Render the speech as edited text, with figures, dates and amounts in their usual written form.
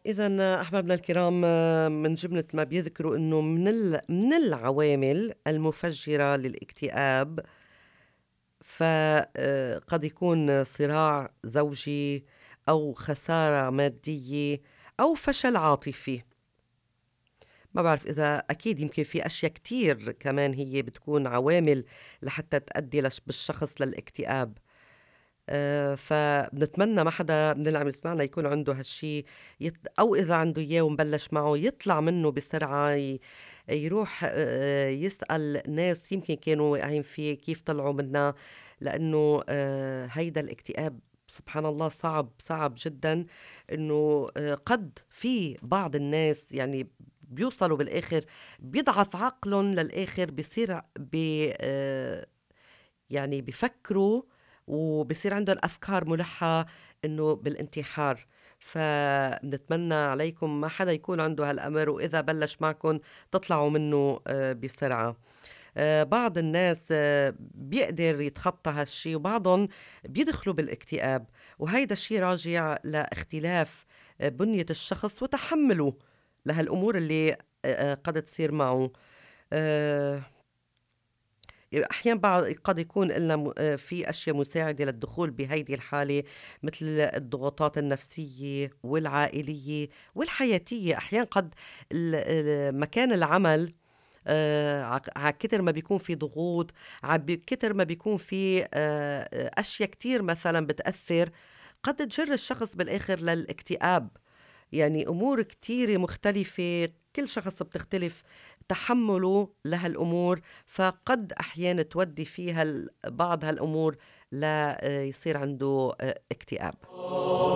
إذا أحبابنا الكرام، من جملة ما بيذكروا إنه من العوامل المفجرة للاكتئاب، فقد يكون صراع زوجي أو خسارة مادية أو فشل عاطفي. ما بعرف إذا أكيد يمكن في أشياء كتير كمان هي بتكون عوامل لحتى تؤدي بالشخص للاكتئاب. فبنتمنى ما حدا من اللي عم يسمعنا يكون عنده هالشي، أو إذا عنده إياه ومبلش معه يطلع منه بسرعة، يروح يسأل ناس يمكن كانوا واقعين فيه كيف طلعوا منها، لأنه هيدا الاكتئاب سبحان الله صعب صعب جدا. إنه قد في بعض الناس يعني بيوصلوا بالآخر بيضعف عقلهم للآخر، بيصير يعني بيفكروا وبصير عندهم أفكار ملحة إنه بالانتحار. فنتمنى عليكم ما حدا يكون عنده هالأمر، وإذا بلش معكم تطلعوا منه بسرعة. بعض الناس بيقدر يتخطى هالشي، وبعضهم بيدخلوا بالاكتئاب، وهيدا الشي راجع لاختلاف بنية الشخص وتحمله لهالأمور اللي قد تصير معه. آه، أحيانا بعض قد يكون لنا في أشياء مساعدة للدخول بهيدي الحالة، مثل الضغوطات النفسية والعائلية والحياتية. أحيانا قد مكان العمل كتر ما بيكون في ضغوط، كتر ما بيكون في أشياء كتير مثلا بتأثر، قد تجر الشخص بالآخر للاكتئاب. يعني أمور كتيرة مختلفة، كل شخص بتختلف تحمله لهالأمور، فقد أحيانا تودي فيها بعض هالأمور لا يصير عنده اكتئاب.